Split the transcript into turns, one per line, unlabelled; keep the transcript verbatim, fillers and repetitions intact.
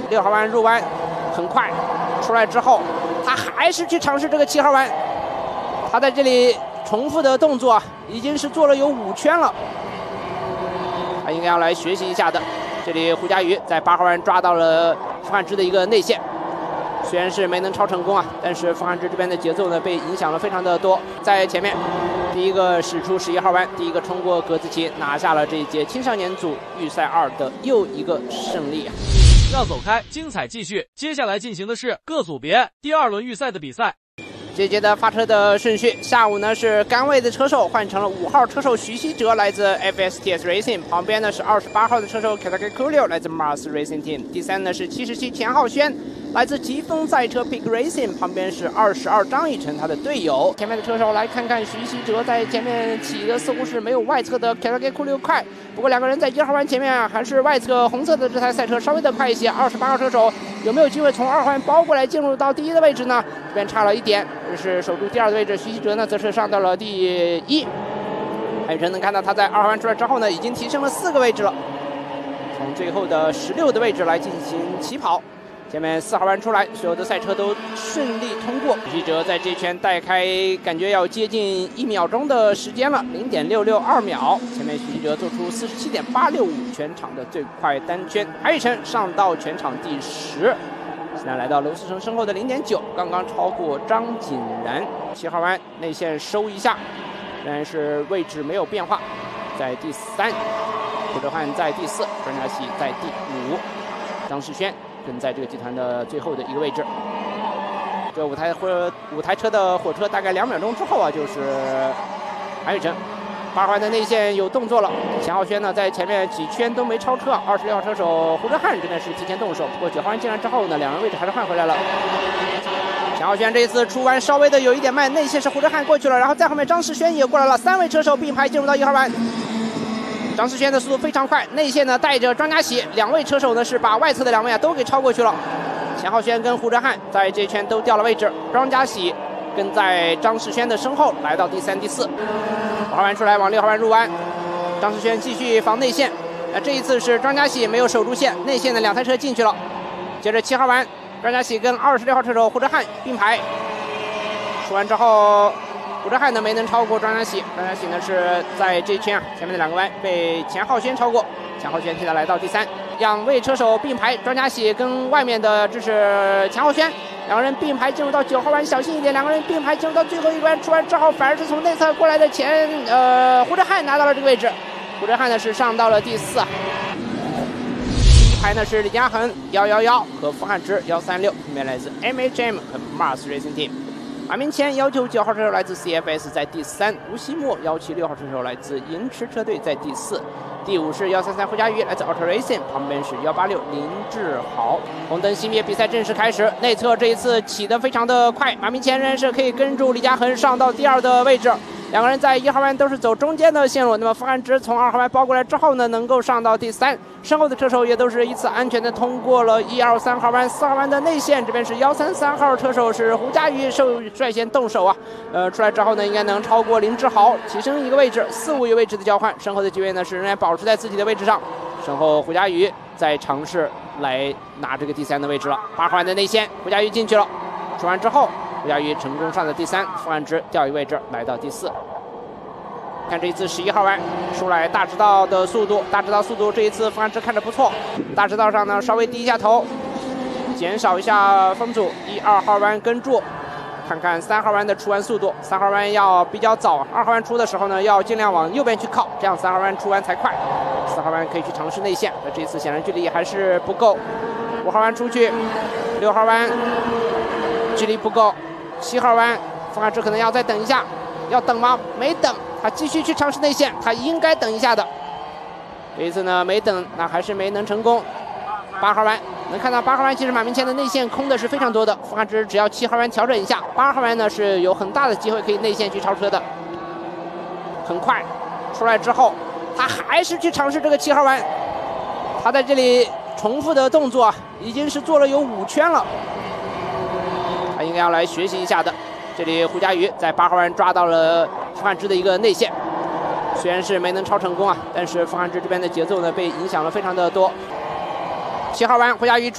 六号弯入弯，很快出来之后，他还是去尝试这个七号弯。他在这里重复的动作已经是做了有五圈了，他应该要来学习一下的。这里胡佳瑜在八号弯抓到了傅汉芝的一个内线。 虽然是没能超成功啊，但是傅汉芝这边的节奏呢被影响了非常的多。在前面，第一个驶出十一号弯，第一个冲过格子旗，拿下了这一届青少年组预赛二的又一个胜利啊！
让走开，精彩继续。接下来进行的是各组别第二轮预赛的比赛。
这节的发车的顺序，下午呢是杆位的车手换成了五号车手徐希哲，来自 F S T S Racing， 旁边呢是二十八号的车手 Kataky Coolio， 来自 Mars Racing Team。第三呢是七十七钱浩轩，来自疾风赛车 Pig Racing， 旁边是二十二张以晨他的队友。前面的车手来看看徐希哲在前面起的似乎是没有外侧的 Kataky Coolio 快，不过两个人在一号弯前面啊，还是外侧红色的这台赛车稍微的快一些。二十八号车手有没有机会从二环包过来进入到第一的位置呢？这边差了一点。 是守住第二的位置，徐希哲呢则是上到了第一。海晨能看到他在二环出来之后呢，已经提升了四个位置了，从最后的十六的位置来进行起跑。前面四号弯出来，所有的赛车都顺利通过。徐希哲在这圈带开，感觉要接近一秒钟的时间了，零点六六二秒。前面徐希哲做出四十七点八六五，全场的最快单圈。海晨上到全场第十。 现在来到娄思成身后的零点九，刚刚超过张景然。七号弯内线收一下，仍然是位置没有变化，在第三。胡哲瀚在第四，张家喜在第五，张世轩跟在这个集团的最后的一个位置。这五台火五台车的火车大概两秒钟之后啊，就是韩宇辰。 八号弯的内线有动作了，钱浩轩呢在前面几圈都没超车，二十六号车手胡哲瀚这边是提前动手，不过九号弯进来之后呢，两人位置还是换回来了。钱浩轩这一次出弯稍微的有一点慢，内线是胡哲瀚过去了，然后在后面张世轩也过来了，三位车手并排进入到一号弯。张世轩的速度非常快，内线呢带着庄家喜，两位车手呢是把外侧的两位啊都给超过去了。钱浩轩跟胡哲瀚在这圈都掉了位置，庄家喜 跟在张世轩的身后，来到第三、第四。五号弯出来，往六号弯入弯。张世轩继续防内线。那这一次是庄家喜没有守住线，内线的两台车进去了。接着七号弯，庄家喜跟二十六号车手胡哲瀚并排。出完之后，胡哲瀚呢没能超过庄家喜，庄家喜呢是在这一圈啊前面的两个弯被钱浩轩超过。钱浩轩现在来到第三，两位车手并排，庄家喜跟外面的这是钱浩轩。 两个人并排进入到九号弯，小心一点。两个人并排进入到最后一弯，出弯之后反而是从内侧过来的前呃胡哲瀚拿到了这个位置。胡哲瀚呢是上到了第四啊。第一排呢是李嘉恒幺幺幺和傅汉芝幺三六，分别来自 M H M 和 Mars Racing Team。马明谦幺九九号车手来自 C F S 在第三，吴希墨幺七六号车手来自银驰车队在第四。 第五是幺三三胡佳瑜，来自 Auto Racing， 旁边是幺八六林志豪。红灯熄灭，比赛正式开始。内侧这一次起得非常的快，马明谦仍然是可以跟住李嘉恒上到第二的位置。两个人在一号弯都是走中间的线路。那么傅汉芝从二号弯包过来之后呢，能够上到第三。身后的车手也都是一次安全的通过了一二三号弯、四号弯的内线。这边是幺三三号车手是胡佳瑜受率先动手啊，呃，出来之后呢，应该能超过林志豪，提升一个位置，四五位位置的交换。身后的几位呢是仍然保持在自己的位置上。身后胡佳瑜在尝试来拿这个第三的位置了。八号弯的内线，胡佳瑜进去了。出完之后，胡佳瑜成功上的第三，傅汉芝掉一位置来到第四。 看这一次十一号弯出来大直道的速度，大直道速度这一次傅汉芝看着不错。大直道上呢稍微低一下头，减少一下风阻。一二号弯跟住，看看三号弯的出弯速度。三号弯要比较早，二号弯出的时候呢要尽量往右边去靠，这样三号弯出弯才快。四号弯可以去尝试内线，那这一次显然距离还是不够。五号弯出去，六号弯距离不够。七号弯傅汉芝可能要再等一下，要等吗？没等。 他继续去尝试内线，他应该等一下的。这一次呢没等，那还是没能成功。八号弯能看到八号弯其实马明谦的内线空的是非常多的，傅汉芝只要七号弯调整一下，八号弯呢是有很大的机会可以内线去超车的。很快出来之后，他还是去尝试这个七号弯。他在这里重复的动作已经是做了有五圈了，他应该要来学习一下的。这里胡佳瑜在八号弯抓到了傅汉芝的一个内线，虽然是没能超成功啊，但是傅汉芝这边的节奏呢被影响了非常的多。七号弯胡佳瑜